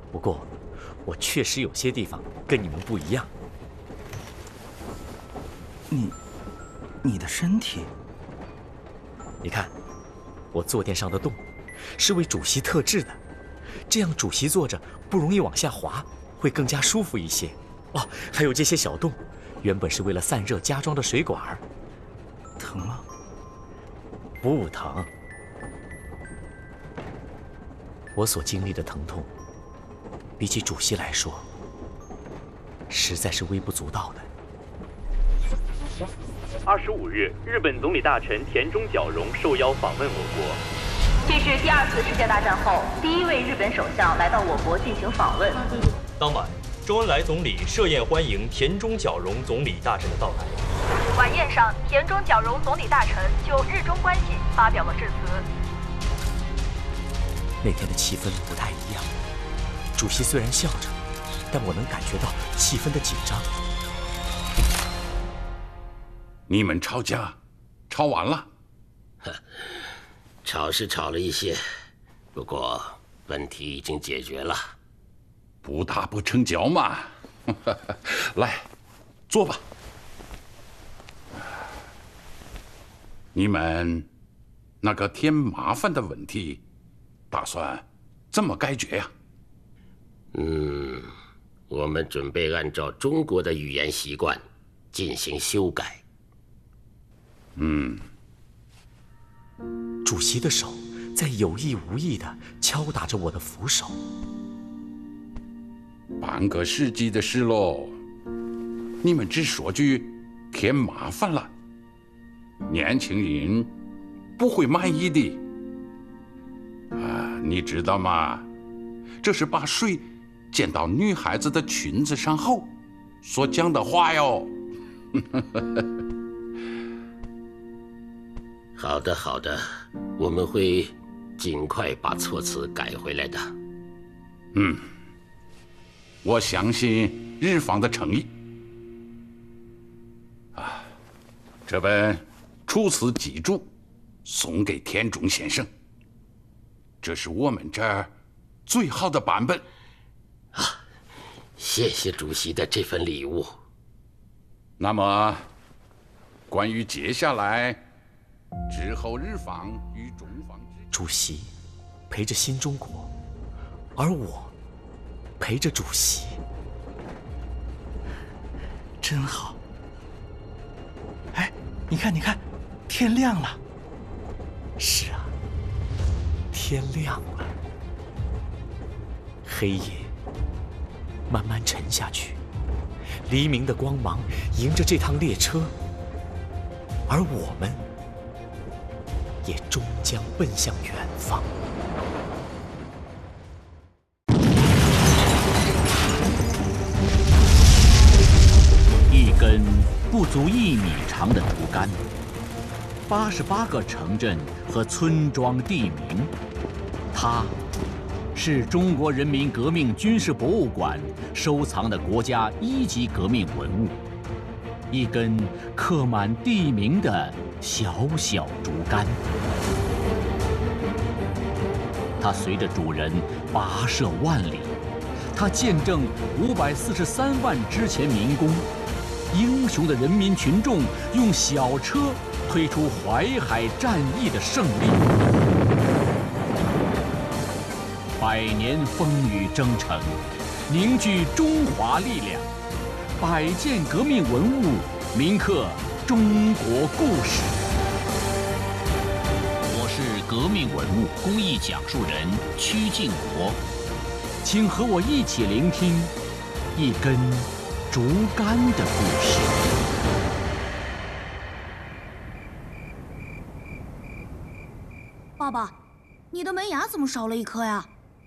不过，我确实有些地方跟你们不一样。 你的身体？ 你看，我坐垫上的洞，是为主席特制的，这样主席坐着不容易往下滑，会更加舒服一些。哦，还有这些小洞，原本是为了散热加装的水管。 疼吗？ 不疼。我所经历的疼痛，比起主席来说，实在是微不足道的。 25日，日本总理大臣田中角荣受邀访问我国。 这是第2次世界大战后第1位日本首相来到我国进行访问。 当晚，周恩来总理设宴欢迎田中角荣总理大臣的到来。 晚宴上，田中角荣总理大臣就日中关系发表了致辞。 那天的气氛不太一样，主席虽然笑着，但我能感觉到气氛的紧张。 你们吵架，吵完了？ 吵是吵了一些，不过问题已经解决了。 不打不成交嘛。来，坐吧。你们那个添麻烦的问题，打算怎么解决呀？ 我们准备按照中国的语言习惯进行修改。 主席的手在有意无意地敲打着我的扶手。 半个世纪的事喽，你们只说句添麻烦了，年轻人不会满意的。你知道吗？这是把水溅到女孩子的裙子上后所讲的话哟。 好的，好的，我们会尽快把措辞改回来的。 我相信日方的诚意。这本《楚辞集注》送给田中先生，这是我们这儿最好的版本。 谢谢主席的这份礼物。 那么，关于接下来之后日方与中方主席陪着新中国，而我陪着主席， 真好。哎，你看，天亮了。 是啊，天亮了，黑夜慢慢沉下去，黎明的光芒迎着这趟列车，而我们也终将奔向远方。 一根不足1米长的竹竿，88个城镇和村庄地名，它是中国人民革命军事博物馆收藏的国家1级革命文物，一根刻满地名的小小竹竿。它随着主人跋涉万里，它见证543万之前民工英雄的人民群众用小车推出淮海战役的胜利，100年风雨征程，凝聚中华力量，100件革命文物铭刻中国故事。我是革命文物公益讲述人曲靖国，请和我一起聆听一根竹竿的故事。 爸爸，你的门牙怎么少了一颗呀？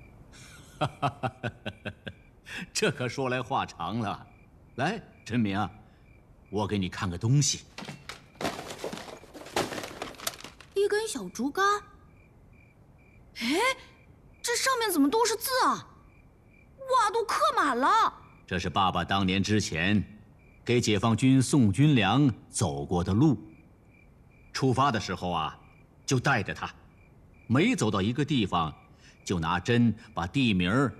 这可说来话长了。来，陈明啊，我给你看个东西。 一根小竹竿。哎，这上面怎么都是字啊？哇，都刻满了。 这是爸爸当年之前给解放军送军粮走过的路。出发的时候啊，就带着它，每走到一个地方，就拿针把地名